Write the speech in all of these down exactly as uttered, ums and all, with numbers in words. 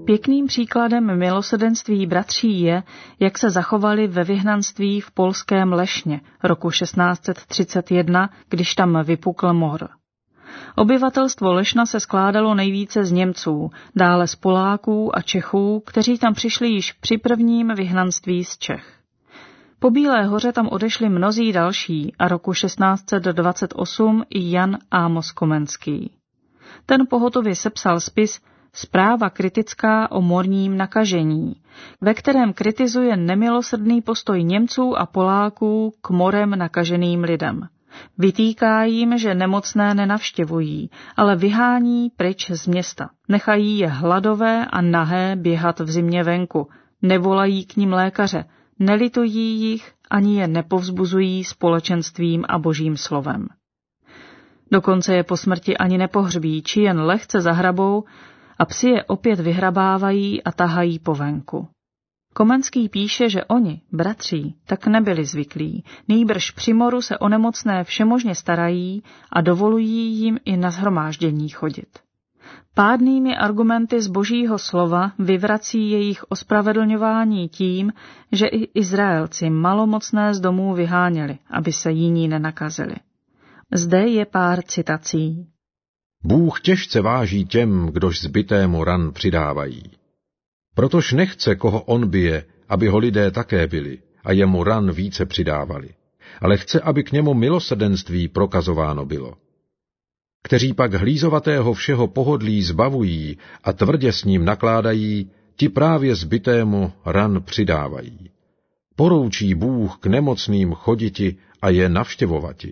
Pěkným příkladem milosrdenství bratří je, jak se zachovali ve vyhnanství v polském Lešně roku šestnáct set třicet jedna, když tam vypukl mor. Obyvatelstvo Lešna se skládalo nejvíce z Němců, dále z Poláků a Čechů, kteří tam přišli již při prvním vyhnanství z Čech. Po Bílé hoře tam odešli mnozí další a roku šestnáct set dvacet osm i Jan Amos Komenský. Ten pohotově sepsal spis Zpráva kritická o morním nakažení, ve kterém kritizuje nemilosrdný postoj Němců a Poláků k morem nakaženým lidem. Vytýká jim, že nemocné nenavštěvují, ale vyhání pryč z města. Nechají je hladové a nahé běhat v zimě venku, nevolají k nim lékaře, nelitují jich ani je nepovzbuzují společenstvím a božím slovem. Dokonce je po smrti ani nepohřbí, či jen lehce zahrabou a psi je opět vyhrabávají a tahají po venku. Komenský píše, že oni, bratří, tak nebyli zvyklí, nýbrž při moru se o nemocné všemožně starají a dovolují jim i na shromáždění chodit. Pádnými argumenty z božího slova vyvrací jejich ospravedlňování tím, že i Izraelci malomocné z domů vyháněli, aby se jiní nenakazili. Zde je pár citací. Bůh těžce váží těm, kdož zbytému ran přidávají. Protož nechce, koho on bije, aby ho lidé také byli a jemu ran více přidávali, ale chce, aby k němu milosrdenství prokazováno bylo. Kteří pak hlízovatého všeho pohodlí zbavují a tvrdě s ním nakládají, ti právě zbytému ran přidávají. Poroučí Bůh k nemocným choditi a je navštěvovati.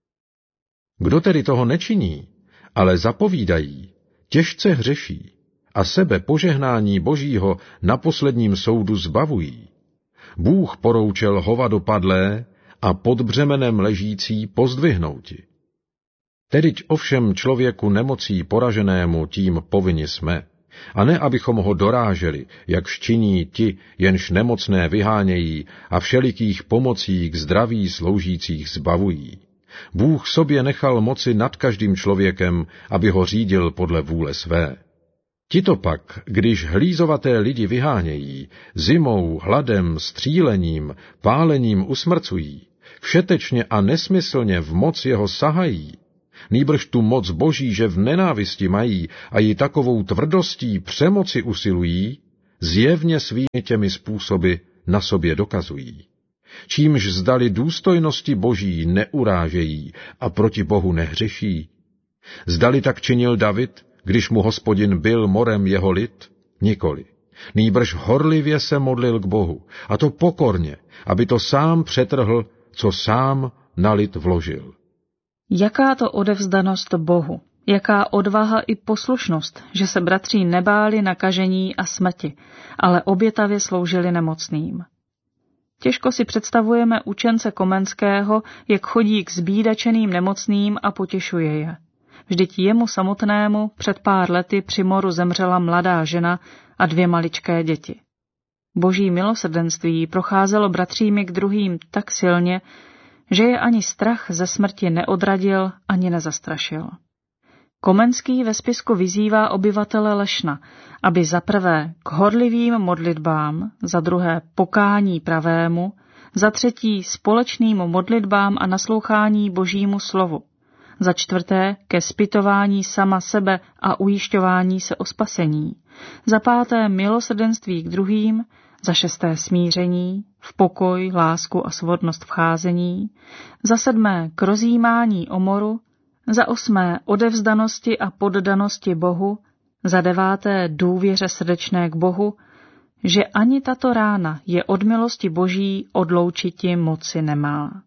Kdo tedy toho nečiní, ale zapovídají, těžce hřeší a sebe požehnání Božího na posledním soudu zbavují. Bůh poroučel hovado padlé a pod břemenem ležící pozdvihnouti. Tedyť ovšem člověku nemocí poraženému tím povinni jsme, a ne abychom ho doráželi, jak činí ti, jenž nemocné vyhánějí a všelikých pomocí k zdraví sloužících zbavují. Bůh sobě nechal moci nad každým člověkem, aby ho řídil podle vůle své. Tito pak, když hlízovaté lidi vyhánějí, zimou, hladem, střílením, pálením usmrcují, všetečně a nesmyslně v moc jeho sahají, nýbrž tu moc Boží, že v nenávisti mají a ji takovou tvrdostí přemoci usilují, zjevně svými těmi způsoby na sobě dokazují. Čímž zdali důstojnosti Boží neurážejí a proti Bohu nehřeší. Zdali tak činil David, když mu Hospodin byl morem jeho lid? Nikoli. Nýbrž horlivě se modlil k Bohu, a to pokorně, aby to sám přetrhl, co sám na lid vložil. Jaká to odevzdanost Bohu, jaká odvaha i poslušnost, že se bratří nebáli nakažení a smrti, ale obětavě sloužili nemocným. Těžko si představujeme učence Komenského, jak chodí k zbídačeným nemocným a potěšuje je. Vždyť jemu samotnému před pár lety při moru zemřela mladá žena a dvě maličké děti. Boží milosrdenství procházelo bratřími k druhým tak silně, že je ani strach ze smrti neodradil ani nezastrašil. Komenský ve spisku vyzývá obyvatele Lešna, aby za prvé k horlivým modlitbám, za druhé pokání pravému, za třetí společným modlitbám a naslouchání Božímu slovu, za čtvrté ke zpytování sama sebe a ujišťování se o spasení, za páté milosrdenství k druhým, za šesté smíření, v pokoj, lásku a svodnost vcházení, za sedmé k rozjímání o moru, za osmé odevzdanosti a poddanosti Bohu, za deváté důvěře srdečné k Bohu, že ani tato rána je od milosti Boží odloučiti moci nemá.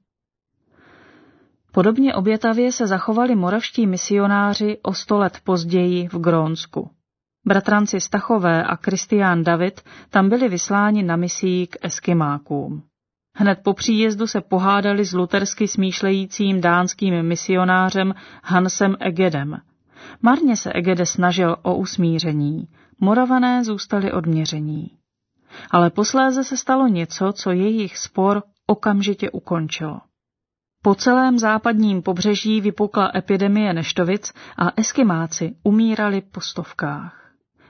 Podobně obětavě se zachovali moravští misionáři o sto let později v Grónsku. Bratranci Stachové a Kristián David tam byli vysláni na misii k Eskimákům. Hned po příjezdu se pohádali s lutersky smýšlejícím dánským misionářem Hansem Egedem. Marně se Egede snažil o usmíření, Moravané zůstali odměření. Ale posléze se stalo něco, co jejich spor okamžitě ukončilo. Po celém západním pobřeží vypukla epidemie neštovic a Eskimáci umírali po stovkách.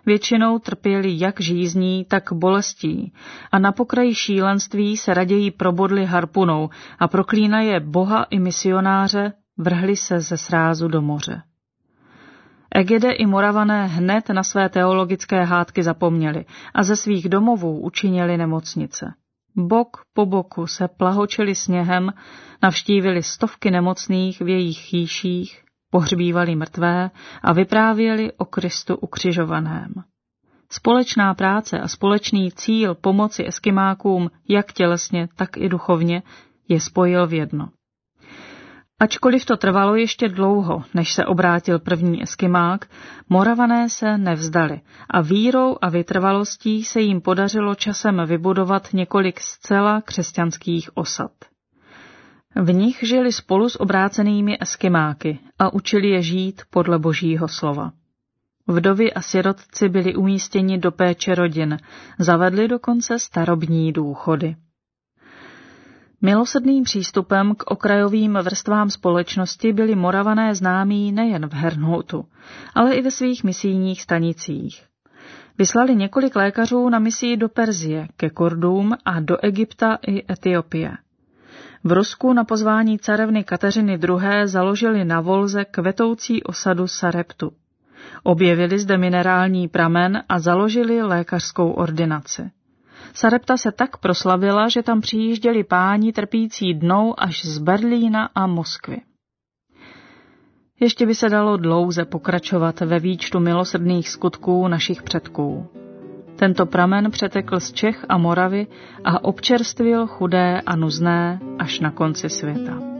většinou trpěli jak žízní, tak bolestí a na pokraji šílenství se raději probodli harpunou a proklínaje Boha i misionáře vrhli se ze srázu do moře. Egede i Moravané hned na své teologické hádky zapomněli a ze svých domovů učinili nemocnice. Bok po boku se plahočili sněhem, navštívili stovky nemocných v jejich chýších, pohřbívali mrtvé a vyprávěli o Kristu ukřižovaném. Společná práce a společný cíl pomoci eskimákům jak tělesně, tak i duchovně je spojil v jedno. Ačkoliv to trvalo ještě dlouho, než se obrátil první eskimák, Moravané se nevzdali a vírou a vytrvalostí se jim podařilo časem vybudovat několik zcela křesťanských osad. V nich žili spolu s obrácenými eskimáky a učili je žít podle Božího slova. Vdovy a sirotci byli umístěni do péče rodin, zavedli dokonce starobní důchody. Milosrdným přístupem k okrajovým vrstvám společnosti byli Moravané známí nejen v Herrnhutu, ale i ve svých misijních stanicích. Vyslali několik lékařů na misii do Perzie, ke Kurdům a do Egypta i Etiopie. V Rusku na pozvání carevny Kateřiny druhé. založili na Volze kvetoucí osadu Sareptu. Objevili zde minerální pramen a založili lékařskou ordinaci. Sarepta se tak proslavila, že tam přijížděli páni trpící dnou až z Berlína a Moskvy. Ještě by se dalo dlouze pokračovat ve výčtu milosrdných skutků našich předků. Tento pramen přetekl z Čech a Moravy a občerstvil chudé a nuzné až na konci světa.